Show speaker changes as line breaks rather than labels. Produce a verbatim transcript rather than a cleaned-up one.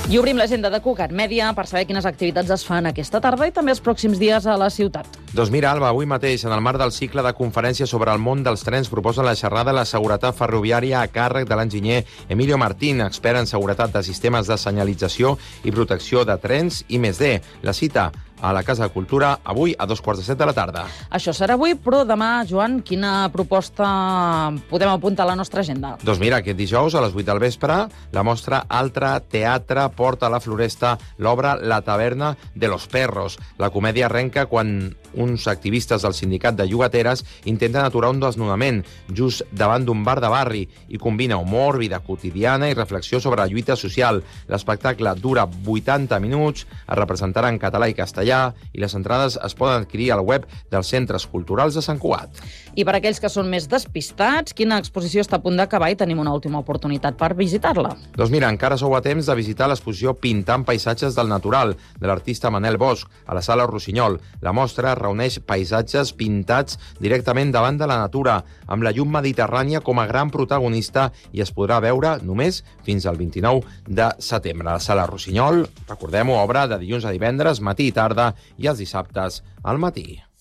I obrim l'agenda de Cugat Mèdia per saber quines activitats es fan aquesta tarda i també els pròxims dies a la ciutat.
Doncs mira, Alba, avui mateix, en el marc del cicle de conferències sobre el món dels trens, proposen la xerrada de la seguretat ferroviària a càrrec de l'enginyer Emilio Martín, expert en seguretat de sistemes de senyalització i protecció de trens i més D. La cita a la Casa de Cultura, avui a dos quarts de set de la tarda.
Això serà avui, però demà, Joan, quina proposta podem apuntar a la nostra agenda?
Doncs mira, aquest dijous, a les vuit del vespre, la mostra Altre Teatre porta a la Floresta l'obra La taverna de los perros. La comèdia arrenca quan uns activistes del sindicat de llogateres intenten aturar un desnonament just davant d'un bar de barri i combina humor, vida quotidiana i reflexió sobre la lluita social. L'espectacle dura vuitanta minuts, es representarà en català i castellà i les entrades es poden adquirir al web dels Centres Culturals de Sant Cugat.
I per aquells que són més despistats, quina exposició està a punt d'acabar i tenim una última oportunitat per visitar-la?
Doncs mira, encara sou a temps de visitar l'exposició Pintant paisatges del natural, de l'artista Manel Bosch, a la Sala Rossinyol. La mostra reuneix paisatges pintats directament davant de la natura, amb la llum mediterrània com a gran protagonista, i es podrà veure només fins al vint-i-nou de setembre. La Sala Rossinyol, recordem-ho, obra de dilluns a divendres, matí i tarda, i els dissabtes al matí.